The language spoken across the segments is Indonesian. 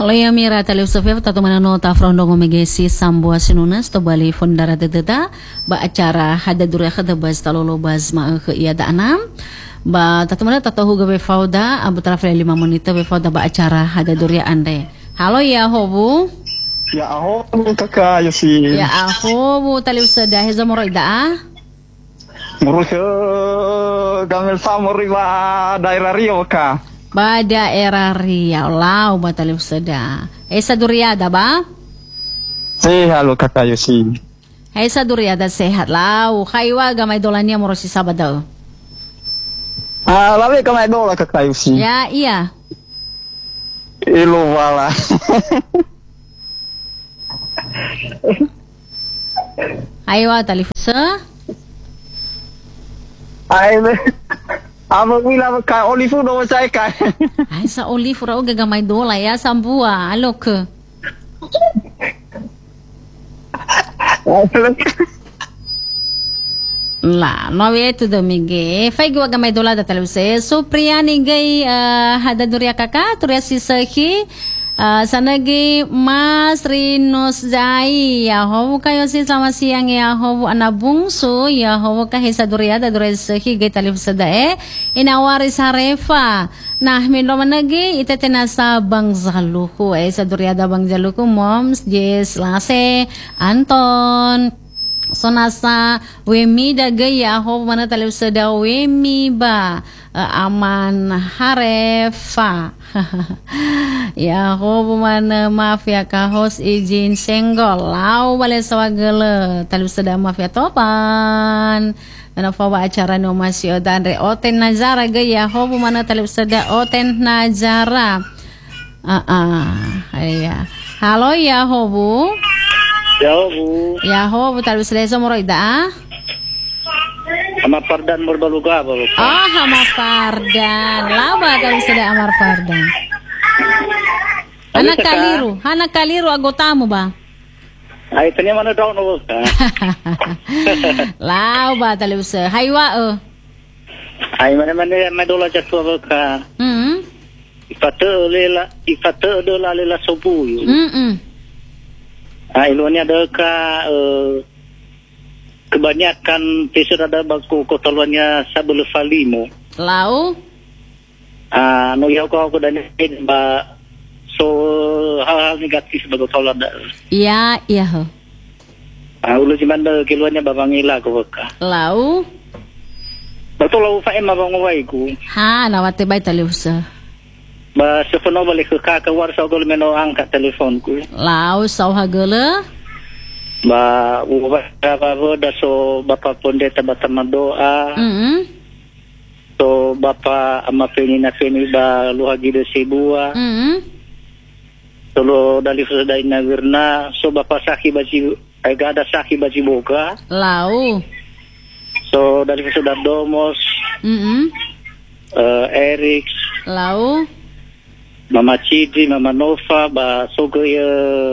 Halo ya mira tali Sofia tatu mana nota frondo ngomegesi sambua sinunas to bali fondara teteta ba acara hada dure hada bas talolo bas ma ke iya da anam ba tatu mana tatu huga be fauda abu trafle 5 menit be fauda ba acara hada dure ande. Halo ya hobu. Ya ahobu kakak Yosi. Ya ahobu tali usada hezo moro ida. Murus gamel samori ba daerah Rio ka. Ba daerah Riau lau batali usada. Esa duriada ba? Halo kakak Yosi. Esa duriada sehat lau. Kaiwa gamay dolanya moro si Sabado. Lawe kamay dola kakak Yosi. Ya iya. Ilo wala. Kaiwa tali usa. Ay, ama wila ka olifu do saya ka. Ay sa olive raw gagamay dola ya sambua alok. La, no itu domige. Fai gua gamay dola da taluse. So priyani gay hada duria kaka turia sisaki. Sanagi Mas Rinus Zai ya hobu kayo si selamat siang ya hobu anak bungsu ya hobu kahisa duriada duria sehi gay talif sedae inawari sarefa nah minro managi ite tenasa bang zaluku sa duriada bang zaluku moms Jess Lase Anton sonasa wemi daga ya hobu mana talif seda wemi ba aman harefa ya hobu mana mafia kahos izin senggol lau bale sawagele talib seda mafia topan na fawa acara no masih dan re oten nazara gaya hobu mana talib seda oten nazara ya halo ya hobu talib seda somoro ida Ama Fardan Murbaluga baru. Hama Fardan. Laba talib seda Amar Fardan. Anak kaliru agotamu ba? Ay tanya mana daw no ka. Laba talib seda haywa Ay mana dola jatuh ka. Ifate lela sobu. Ay luanya ada ka kebanyakan pesir ada baku kotaluannya sabul falimo. Lau? No yaw ko dan ba so hal negatif bago tolada. Iya ho. Ulo si manda kiluannya babangila ko ka. Lau? Betul lau fa emma bangway ko. Ha, nawate bay talusa. Ba sefono balik ke kakak war sa gol meno angkat telepon ko. Lau saw hagele? Ba da so bapak pondeta batama doa so bapak ama penina peni ba luhagi de sebua so lo dali sudah ina wirna so bapak saki baji aga ada saki baji boga lau so dali sudah domos Erik lau mama Cidi mama Nova ba sogo ya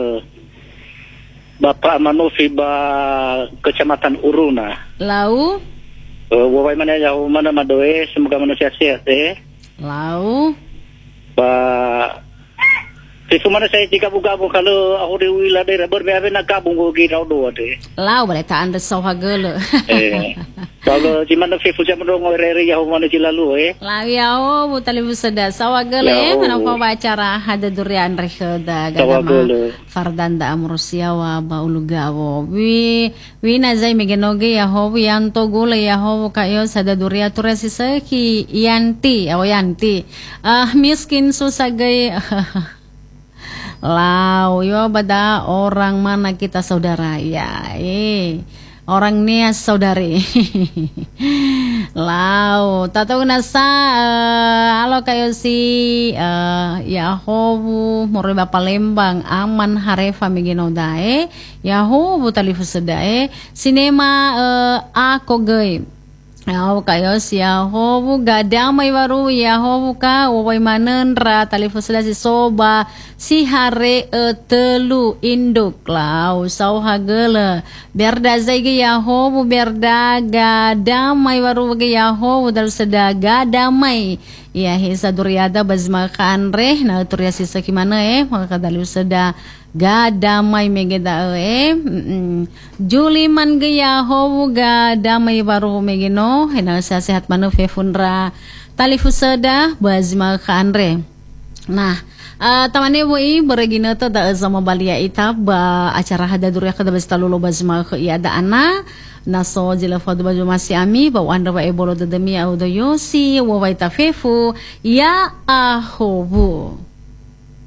Bapak Manofi ba Kecamatan Uruna. Lau? Wawai mana jauh mana madoe semoga manusia sehat Lau? Ba Sifu mana saya jika gabung kalau aku di wilayah daerah berbeda nak gabung ke rau dua deh. Lau boleh tak anda sawah gelo. Kalau di mana Sifu jam dong ngorere ya mana cilalu Lau ya butali busada sawah gelo mana apa acara hada durian rekeda gagama Fardan da amrusiawa ba ulugawo wi nazai megenoge ya ho yanto gule ya ho kayo sada duria turesi seki yanti miskin susagay Lau, yo bada orang mana kita saudara ya, orang nias saudari. Lau, tahu nasa, halo kayo si Yahobu moriba Palembang aman harefa migino dae, Yahobu talifu sedae, sinema ako gay. Aw kayo siya hobu gadamay waru ya hobu ka waway manenra talifusla si soba si hare telu induk lau sau hagele berda zai ya hobu berda gadamay waru ya hobu dal seda gadamay ya hisa duriada bazma kanre na turia sisa kimana maka dalu seda gadamay megeda Juliman gaya ho gadamay baru megeno hena sehat manu fefunra talifusada bazma kanre nah tamane woi beregina to da zama balia ita ba acara hadaduria kada bastalulo bazma iada ana naso jela fadu baju masih ami ba wanda ba ebolo demi audo yosi wa waita fefu ya ahobu